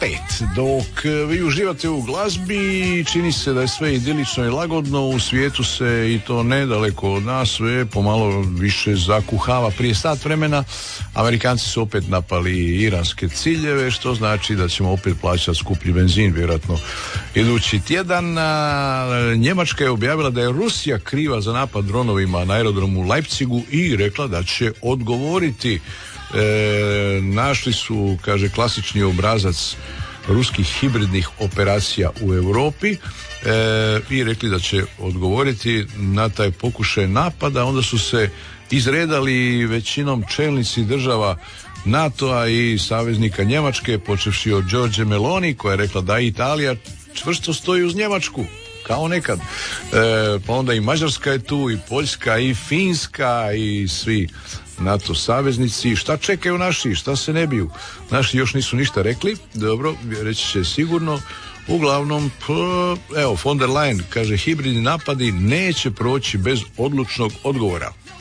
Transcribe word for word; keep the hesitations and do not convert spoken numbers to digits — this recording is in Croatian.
pet. Dok vi uživate u glazbi, čini se da je sve idilično i lagodno, u svijetu se, i to nedaleko od nas, sve pomalo više zakuhava. Prije sat vremena Amerikanci su opet napali iranske ciljeve, što znači da ćemo opet plaćati skuplji benzin, vjerojatno idući tjedan. Njemačka je objavila da je Rusija kriva za napad dronovima na aerodromu u Leipzigu i rekla da će odgovoriti. E, našli su, kaže, klasični obrazac ruskih hibridnih operacija u Europi e, i rekli da će odgovoriti na taj pokušaj napada. Onda su se izredali većinom čelnici država NATO-a i saveznika Njemačke, počevši od Giorgia Meloni, koja je rekla da Italija čvrsto stoji uz Njemačku kao nekad. E, pa onda i Mađarska je tu, i Poljska, i Finska, i svi NATO saveznici. Šta čekaju naši? Šta se ne biju? Naši još nisu ništa rekli. Dobro, reći će sigurno. Uglavnom, evo, von der Leyen kaže, hibridni napadi neće proći bez odlučnog odgovora.